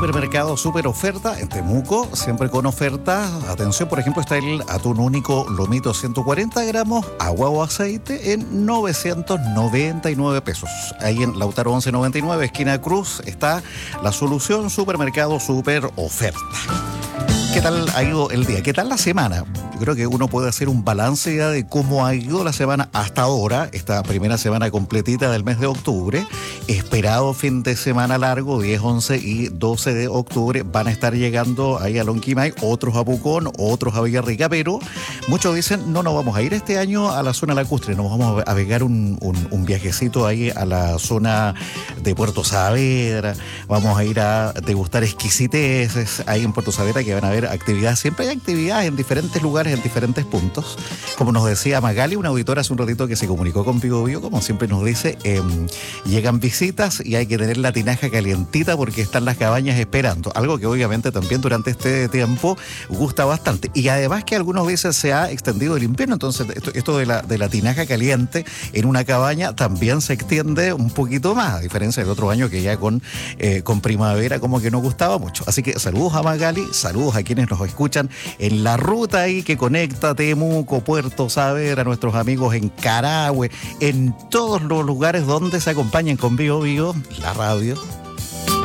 Supermercado Super Oferta en Temuco, siempre con ofertas. Atención, por ejemplo, está el atún único Lomito 140 gramos, agua o aceite en 999 pesos. Ahí en Lautaro 1199, esquina Cruz, está la solución Supermercado Super Oferta. ¿Qué tal ha ido el día? ¿Qué tal la semana? Yo creo que uno puede hacer un balance ya de cómo ha ido la semana hasta ahora, esta primera semana completita del mes de octubre. Esperado fin de semana largo, 10, 11 y 12 de octubre, van a estar llegando ahí a Lonquimay, otros a Pucón, otros a Villarrica, pero muchos dicen, no vamos a ir este año a la zona lacustre, nos vamos a pegar un viajecito ahí a la zona de Puerto Saavedra, vamos a ir a degustar exquisiteces ahí en Puerto Saavedra, que van a haber actividades, siempre hay actividades en diferentes lugares, en diferentes puntos. Como nos decía Magali, una auditora hace un ratito que se comunicó con Vigo Vigo, como siempre nos dice, llegan visitas y hay que tener la tinaja calientita porque están las cabañas esperando, algo que obviamente también durante este tiempo gusta bastante. Y además que algunos dicen se ha extendido el invierno, entonces esto de la tinaja caliente en una cabaña también se extiende un poquito más, a diferencia del otro año que ya con primavera como que no gustaba mucho. Así que saludos a Magali, saludos a quienes nos escuchan en la ruta ahí que conecta Temuco, Puerto Saavedra, a nuestros amigos en Carahue, en todos los lugares donde se acompañan con Vigo Vigo, la radio.